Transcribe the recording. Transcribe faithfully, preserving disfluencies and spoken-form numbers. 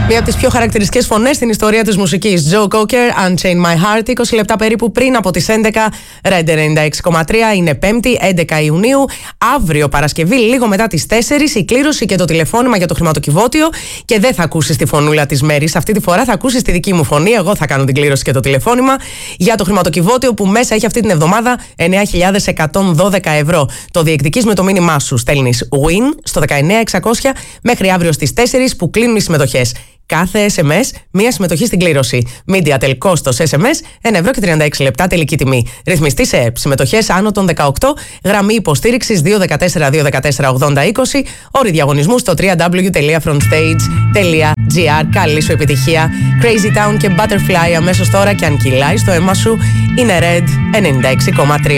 Μία από τις πιο χαρακτηριστικές φωνές στην ιστορία της μουσικής. Joe Cocker, Unchain My Heart, είκοσι λεπτά περίπου πριν από τις έντεκα. Red ενενήντα έξι κόμμα τρία, είναι Πέμπτη, έντεκα Ιουνίου. Αύριο Παρασκευή, λίγο μετά τις τέσσερις, η κλήρωση και το τηλεφώνημα για το χρηματοκιβώτιο. Και δεν θα ακούσεις τη φωνούλα της Μέρης. Αυτή τη φορά θα ακούσεις τη δική μου φωνή. Εγώ θα κάνω την κλήρωση και το τηλεφώνημα για το χρηματοκιβώτιο που μέσα έχει αυτή την εβδομάδα εννέα χιλιάδες εκατόν δώδεκα ευρώ. Το διεκδικείς με το μήνυμά σου. Στέλνεις win στο δεκαεννέα εξακόσια μέχρι αύριο στις τέσσερις που κλείνουν οι συμμετοχές. Κάθε ες εμ ες, μία συμμετοχή στην κλήρωση. Mediatel κόστος ες εμ ες, ένα ευρώ και τριάντα έξι λεπτά τελική τιμή. Ρυθμιστή σε ΕΠ. Συμμετοχές άνω των δεκαοκτώ. Γραμμή υποστήριξης δύο ένα τέσσερα δύο ένα τέσσερα ογδόντα είκοσι. Όροι διαγωνισμού στο double-u double-u double-u τελεία frontstage τελεία gr. Καλή σου επιτυχία. Crazy Town και Butterfly αμέσως τώρα, και αν κυλάει στο αίμα σου, είναι Red ενενήντα έξι κόμμα τρία.